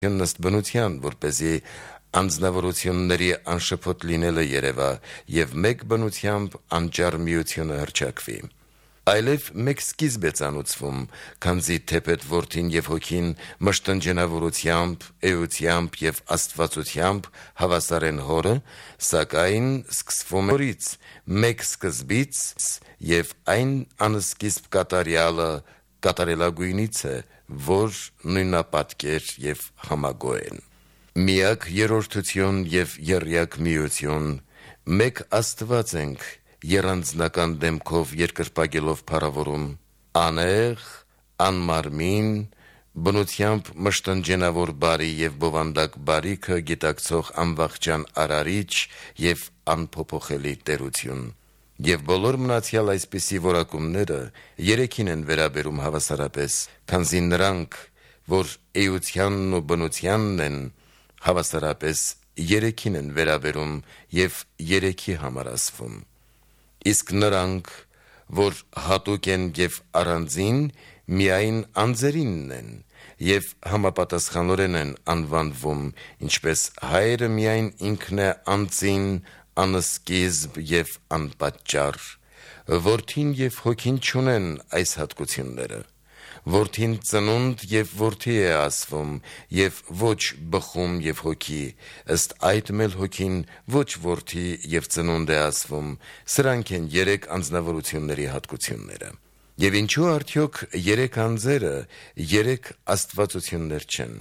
ըստ բնության, որպեսզի անձնավորությունների անշփոթ լինելը երևա և մեկ բնությամբ անճար միությունը հռչակվի։ Այլև մեկ սկիզբ է ծանուցվում, քանզի թեպետ որդին և հոգին մշտնջենավորությամբ, էությամբ և աստվածությամբ հավասար են հորը, սակայն սկսվում է հորից, մեկ սկզբից և այն անսկիզբ կատարյալը կատարելագույնից է, որ նույնապատկեր և համագոհ են։ Միակ երրորդություն և եռյակ միություն, մեկ Աստված ենք եռանձնական դեմքով երկրպագելով փառավորում, անեղ, անմարմին, բնությամբ մշտնջենավոր բարի և բովանդակ բարիքը գիտակցող անվախճան Արարիչ և անփոփոխելի տերություն։ Եվ բոլոր մնացյալ այսպիսի որակումները երեքին են վերաբերում հավասարապես, քանզի նրանք, որ էությանն ու բնությանն են, հավասարապես երեքին են վերաբերում և երեքի համար ասվում։ Իսկ նրանք, որ հատուկ են և առանձին, միայն անձերինն են և համապատասխանորեն են անվանվում, ինչպես Հայրը միայն ինքն է անծին, անսկիզբ և անպատճառ։ Որդին և Հոգին չունեն այս հատկությունները։ Որդին ծնունդ և որդի է ասվում և ոչ բխում և հոգի, ըստ այդմ էլ Հոգին ոչ որդի և ծնունդ է ասվում, սրանք են երեք անձնավորությունների հատկությունները։ Եվ ինչու արդյոք երեք անձերը երեք աստվածություններ չեն։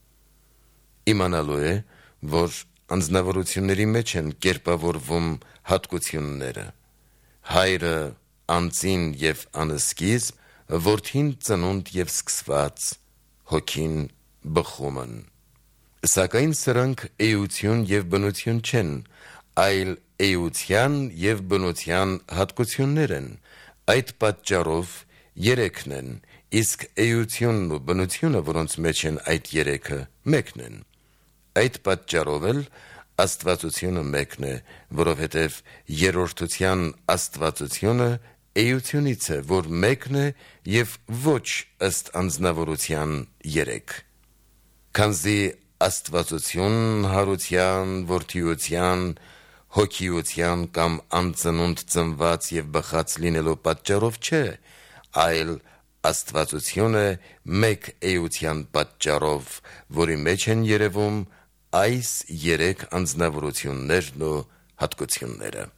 Իմանալու է, որ անձնավորությունների մեջ են կերպավորվում հատկությունները. Հայրը անծին և անսկիզբ, որդին ծնունդ և սկսված, Հոգին բխումն։ Սակայն սրանք էություն և բնություն չեն, այլ էության և բնության հատկություններ են, այդ պատճառով երեքն են, իսկ էությունն ու բնությունը, որոնց մեջ են այդ երեքը, մեկն են։ Այդ պատճառով էլ աստվածությունը մեկն է, որովհետև երրորդության աստվածությունը էությունից է, որ մեկն է և ոչ ըստ անձնավորության երեք։ Քանզի աստվածություն հարության, որդիության, հոգիության կամ անծնունդ ծնված և բխած լինելու պատճառով չէ, այլ աստվածություն է մեկ էության պատճառով, որի մեջ են երևում այս երեք անձնավորություններն ու հատկությունները։